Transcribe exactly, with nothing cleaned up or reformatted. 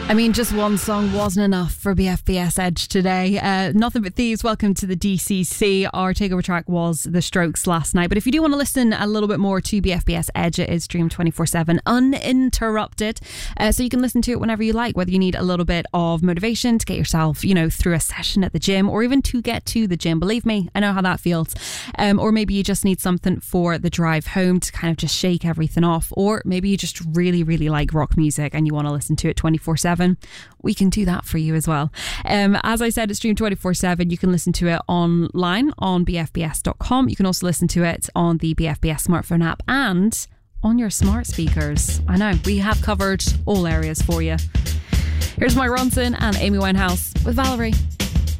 I mean, just one song wasn't enough for B F B S Edge today. Uh, Nothing But Thieves, welcome to the D C C. Our takeover track was The Strokes last night. But if you do want to listen a little bit more to B F B S Edge, it is streamed twenty-four seven, uninterrupted. Uh, so you can listen to it whenever you like, whether you need a little bit of motivation to get yourself, you know, through a session at the gym, or even to get to the gym. Believe me, I know how that feels. Um, or maybe you just need something for the drive home to kind of just shake everything off. Or maybe you just really, really like rock music and you want to listen to it twenty-four seven. We can do that for you as well. Um, as I said, it's streamed twenty-four seven. You can listen to it online on b f b s dot com. You can also listen to it on the B F B S smartphone app and on your smart speakers. I know, we have covered all areas for you. Here's Mike Ronson and Amy Winehouse with Valerie.